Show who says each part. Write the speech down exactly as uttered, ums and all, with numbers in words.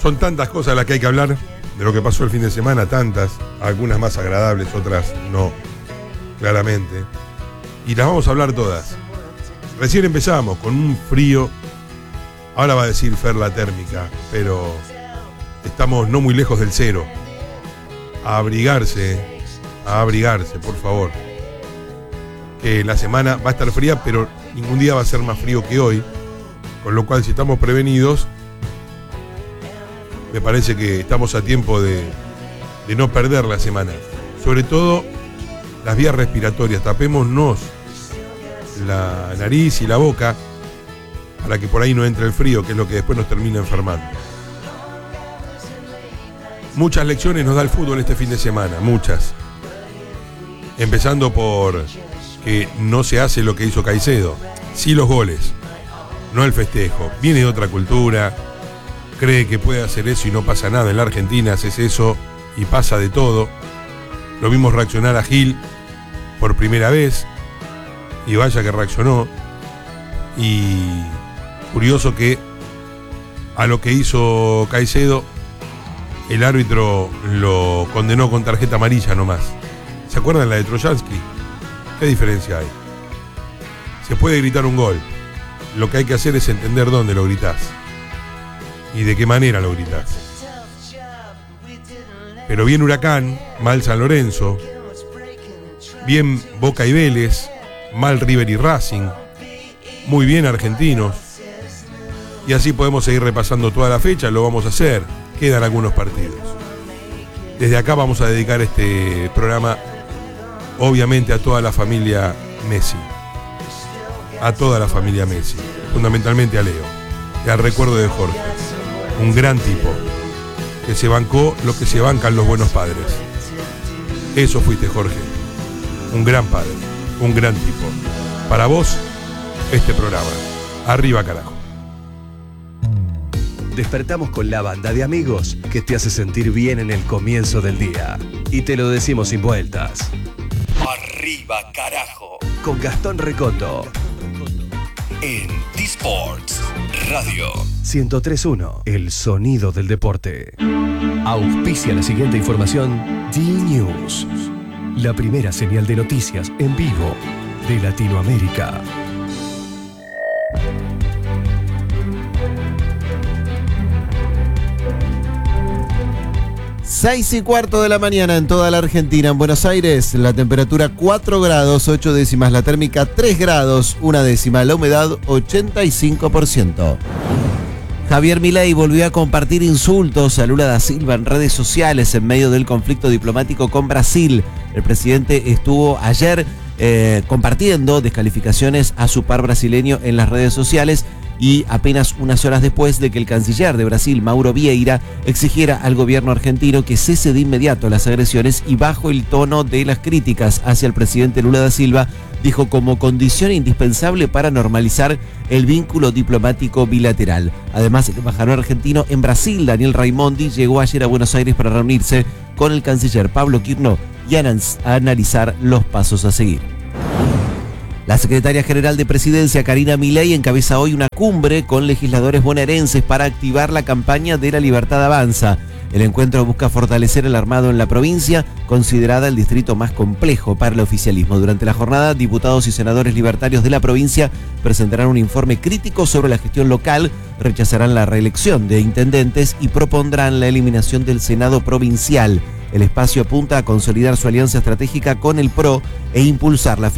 Speaker 1: Son tantas cosas las que hay que hablar de lo que pasó el fin de semana, tantas, algunas más agradables, otras no, claramente. Y las vamos a hablar todas. Recién empezamos con un frío, ahora va a decir Fer la térmica, pero estamos no muy lejos del cero. A abrigarse, a abrigarse, por favor. Que la semana va a estar fría, pero ningún día va a ser más frío que hoy, con lo cual si estamos prevenidos, me parece que estamos a tiempo de, de no perder la semana. Sobre todo las vías respiratorias, tapémonos la nariz y la boca para que por ahí no entre el frío, que es lo que después nos termina enfermando. Muchas lecciones nos da el fútbol este fin de semana, muchas. Empezando por que no se hace lo que hizo Caicedo, sí los goles, no el festejo. Viene de otra cultura, cree que puede hacer eso y no pasa nada. En la Argentina haces eso y pasa de todo. Lo vimos reaccionar a Gil por primera vez, y vaya que reaccionó. Y curioso que a lo que hizo Caicedo, el árbitro lo condenó con tarjeta amarilla nomás. ¿Se acuerdan la de Trojansky? ¿Qué diferencia hay? Se puede gritar un gol. Lo que hay que hacer es entender dónde lo gritás y de qué manera lo gritás. Pero bien Huracán, mal San Lorenzo, bien Boca y Vélez, mal River y Racing, muy bien Argentinos. Y así podemos seguir repasando toda la fecha, lo vamos a hacer. Quedan algunos partidos. Desde acá vamos a dedicar este programa, obviamente, a toda la familia Messi. A toda la familia Messi. Fundamentalmente a Leo. Y al recuerdo de Jorge. Un gran tipo. Que se bancó lo que se bancan los buenos padres. Eso fuiste, Jorge. Un gran padre. Un gran tipo. Para vos, este programa. Arriba, carajo.
Speaker 2: Despertamos con la banda de amigos que te hace sentir bien en el comienzo del día. Y te lo decimos sin vueltas. Arriba, carajo. Con Gastón Recondo. En T-Sports Radio ciento tres punto uno. El sonido del deporte. Auspicia la siguiente información. D-News. La primera señal de noticias en vivo de Latinoamérica.
Speaker 3: Seis y cuarto de la mañana en toda la Argentina. En Buenos Aires, la temperatura cuatro grados, ocho décimas, la térmica tres grados, una décima, la humedad ochenta y cinco por ciento. Javier Milei volvió a compartir insultos a Lula da Silva en redes sociales en medio del conflicto diplomático con Brasil. El presidente estuvo ayer eh, compartiendo descalificaciones a su par brasileño en las redes sociales, y apenas unas horas después de que el canciller de Brasil, Mauro Vieira, exigiera al gobierno argentino que cese de inmediato las agresiones, y bajo el tono de las críticas hacia el presidente Lula da Silva, dijo como condición indispensable para normalizar el vínculo diplomático bilateral. Además, el embajador argentino en Brasil, Daniel Raimondi, llegó ayer a Buenos Aires para reunirse con el canciller Pablo Quirno y a analizar los pasos a seguir. La secretaria general de Presidencia, Karina Milei, encabeza hoy una cumbre con legisladores bonaerenses para activar la campaña de La Libertad Avanza. El encuentro busca fortalecer el armado en la provincia, considerada el distrito más complejo para el oficialismo. Durante la jornada, diputados y senadores libertarios de la provincia presentarán un informe crítico sobre la gestión local, rechazarán la reelección de intendentes y propondrán la eliminación del Senado provincial. El espacio apunta a consolidar su alianza estratégica con el P R O e impulsar la